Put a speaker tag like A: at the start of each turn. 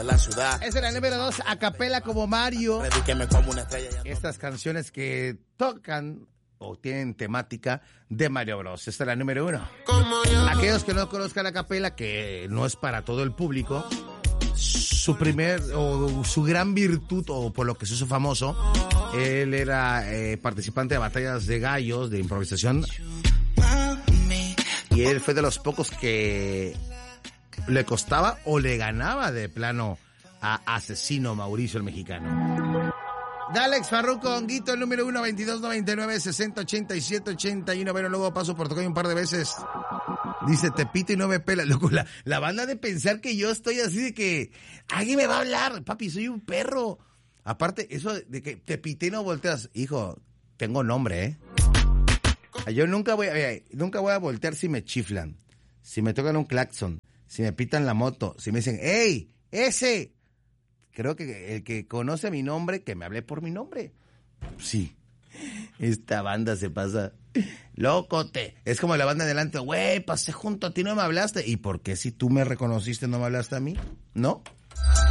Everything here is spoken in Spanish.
A: la ciudad.
B: Esa es la número 2, a capela como Mario.
A: Predíqueme como una estrella.
B: Estas canciones que tocan o tienen temática de Mario Bros. Esta es la número 1. Aquellos que no conozcan a capela, que no es para todo el público, su gran virtud, o por lo que se hizo famoso, él era participante de batallas de gallos, de improvisación, y él fue de los pocos que le costaba o le ganaba de plano a Asesino Mauricio el mexicano. Dalex Farruko, Honguito, el número 1, 2299-6087-81. Pero luego paso por tocar un par de veces. Dice, te pito y no me pela. Loco, la banda de pensar que yo estoy así de que alguien me va a hablar. Papi, soy un perro. Aparte, eso de que te pité y no volteas. Hijo, tengo nombre, ¿eh? Yo nunca voy a voltear si me chiflan, si me tocan un claxon, si me pitan la moto, si me dicen, ¡ey, ese! Creo que el que conoce mi nombre, que me hable por mi nombre. Sí, esta banda se pasa. Lócote. Es como la banda adelante, güey, pasé junto a ti, no me hablaste. ¿Y por qué si tú me reconociste no me hablaste a mí? ¿No?